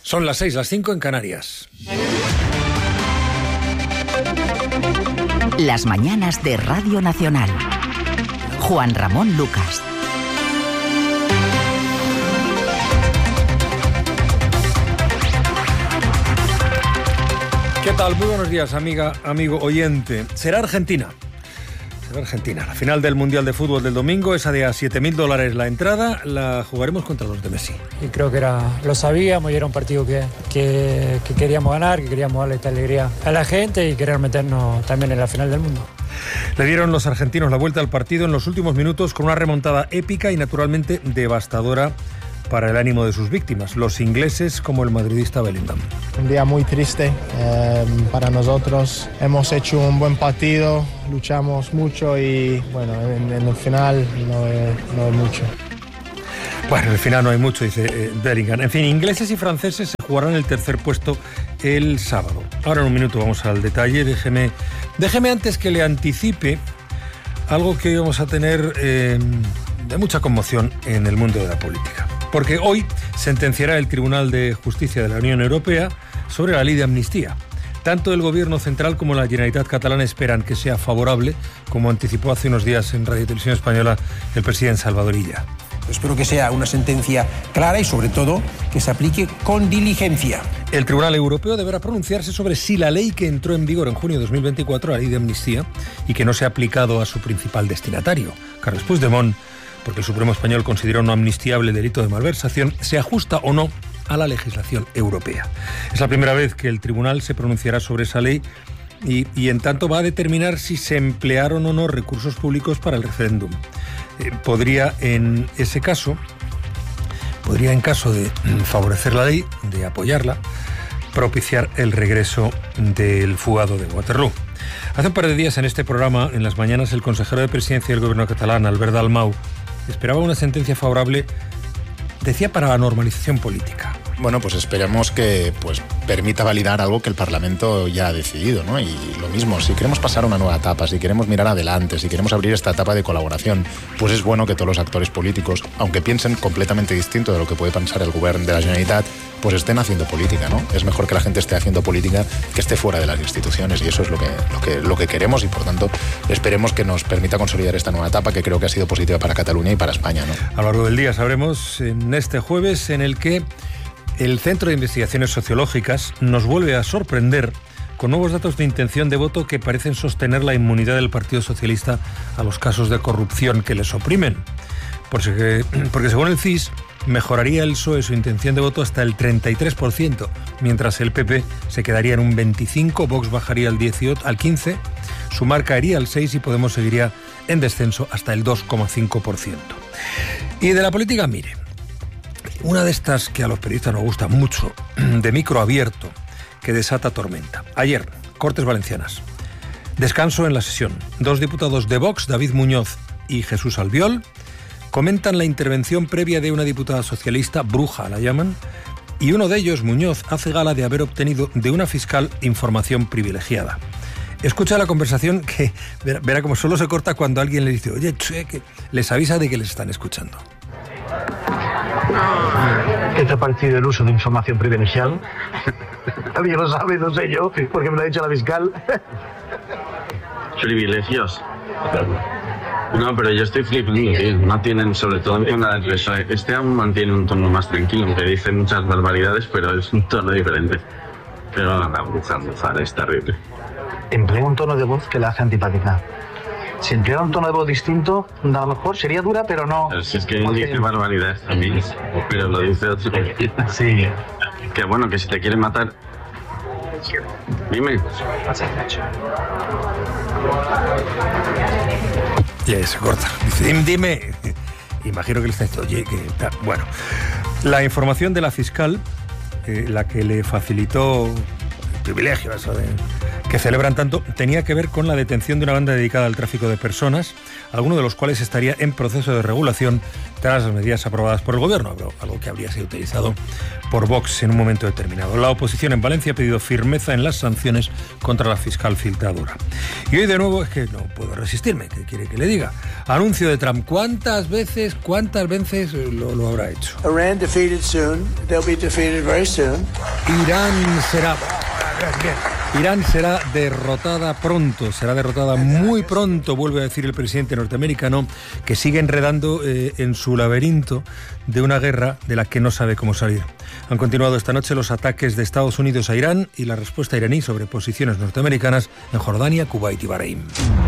Son las 6, las 5 en Canarias. Las mañanas de Radio Nacional. Juan Ramón Lucas. ¿Qué tal? Muy buenos días, amiga, amigo oyente. Será Argentina. La final del Mundial de Fútbol del domingo, esa de a $7.000 la entrada, la jugaremos contra los de Messi. Y creo que lo sabíamos y era un partido que queríamos ganar, que queríamos darle esta alegría a la gente y querer meternos también en la final del mundo. Le dieron los argentinos la vuelta al partido en los últimos minutos con una remontada épica y naturalmente devastadora para el ánimo de sus víctimas, los ingleses como el madridista Bellingham. Un día muy triste para nosotros. Hemos hecho un buen partido, luchamos mucho y bueno, en el final no es mucho. Bueno, en el final no hay mucho, dice Bellingham. En fin, ingleses y franceses se jugarán el tercer puesto el sábado. Ahora en un minuto vamos al detalle. Déjeme antes que le anticipe algo que hoy vamos a tener de mucha conmoción en el mundo de la política. Porque hoy sentenciará el Tribunal de Justicia de la Unión Europea sobre la ley de amnistía. Tanto el Gobierno central como la Generalitat catalana esperan que sea favorable, como anticipó hace unos días en Radio y Televisión Española el presidente Salvador Illa. Espero que sea una sentencia clara y, sobre todo, que se aplique con diligencia. El Tribunal Europeo deberá pronunciarse sobre si la ley que entró en vigor en junio de 2024, la ley de amnistía, y que no se ha aplicado a su principal destinatario, Carles Puigdemont, porque el Supremo Español considera no amnistiable el delito de malversación, se ajusta o no a la legislación europea. Es la primera vez que el tribunal se pronunciará sobre esa ley y en tanto va a determinar si se emplearon o no recursos públicos para el referéndum. Podría en caso de favorecer la ley, de apoyarla, propiciar el regreso del fugado de Waterloo. Hace un par de días en este programa, en las mañanas, el consejero de Presidencia del Gobierno catalán, Albert Dalmau, esperaba una sentencia favorable, decía, para la normalización política. Bueno, pues esperemos que permita validar algo que el Parlamento ya ha decidido, ¿no? Y lo mismo, si queremos pasar a una nueva etapa, si queremos mirar adelante, si queremos abrir esta etapa de colaboración, pues es bueno que todos los actores políticos, aunque piensen completamente distinto de lo que puede pensar el Gobierno de la Generalitat, pues estén haciendo política, ¿no? Es mejor que la gente esté haciendo política que esté fuera de las instituciones, y eso es lo que queremos, y por tanto esperemos que nos permita consolidar esta nueva etapa, que creo que ha sido positiva para Cataluña y para España, ¿no? A lo largo del día sabremos en este jueves en el que el Centro de Investigaciones Sociológicas nos vuelve a sorprender con nuevos datos de intención de voto que parecen sostener la inmunidad del Partido Socialista a los casos de corrupción que les oprimen. Porque según el CIS, mejoraría el PSOE su intención de voto hasta el 33%, mientras el PP se quedaría en un 25%, Vox bajaría al 15%, Sumar caería al 6% y Podemos seguiría en descenso hasta el 2,5%. Y de la política, mire, una de estas que a los periodistas nos gusta mucho, de micro abierto, que desata tormenta. Ayer, Cortes Valencianas. Descanso en la sesión. 2 diputados de Vox, David Muñoz y Jesús Albiol, comentan la intervención previa de una diputada socialista, bruja la llaman, y uno de ellos, Muñoz, hace gala de haber obtenido de una fiscal información privilegiada. Escucha la conversación que verá como solo se corta cuando alguien le dice, oye, que les avisa de que les están escuchando. ¿Qué te ha parecido el uso de información privilegiada? Alguien lo sabe, no sé yo, porque me lo ha dicho la fiscal. Privilegios. No, pero yo estoy flipando, tío. No tienen, sobre todo en la del PSOE. Este aún mantiene un tono más tranquilo, aunque dice muchas barbaridades, pero es un tono diferente. Pero la buzar es terrible. Emplea un tono de voz que la hace antipática. Si emplea un tono de voz distinto, a lo mejor sería dura, pero no. Pero si es que él dice barbaridades también, pero lo dice otro. Sí. Que bueno, que si te quieren matar. Dime. Ya se corta. Dice, dime. Imagino que le está diciendo, oye, que tal. Bueno, la información de la fiscal, la que le facilitó el privilegio, eso de que celebran tanto tenía que ver con la detención de una banda dedicada al tráfico de personas, alguno de los cuales estaría en proceso de regulación tras las medidas aprobadas por el gobierno, algo que habría sido utilizado por Vox en un momento determinado. La oposición en Valencia ha pedido firmeza en las sanciones contra la fiscal filtradora. Y hoy de nuevo, es que no puedo resistirme, ¿qué quiere que le diga? Anuncio de Trump. ¿Cuántas veces lo habrá hecho? Iran defeated soon. They'll be defeated very soon. Irán será derrotada pronto, será derrotada muy pronto, vuelve a decir el presidente norteamericano, que sigue enredando en su laberinto de una guerra de la que no sabe cómo salir. Han continuado esta noche los ataques de Estados Unidos a Irán y la respuesta iraní sobre posiciones norteamericanas en Jordania, Kuwait y Bahrein.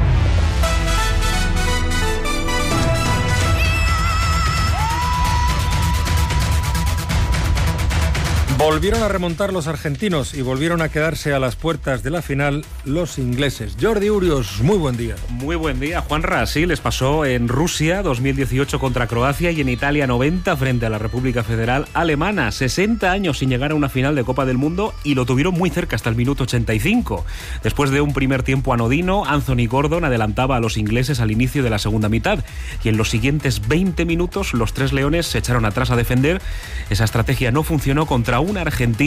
Volvieron a remontar los argentinos y volvieron a quedarse a las puertas de la final los ingleses. Jordi Urios, muy buen día. Muy buen día, Juanra. Sí, les pasó en Rusia 2018 contra Croacia y en Italia 90 frente a la República Federal Alemana. 60 años sin llegar a una final de Copa del Mundo y lo tuvieron muy cerca hasta el minuto 85. Después de un primer tiempo anodino, Anthony Gordon adelantaba a los ingleses al inicio de la segunda mitad y en los siguientes 20 minutos los tres leones se echaron atrás a defender. Esa estrategia no funcionó contra una Argentina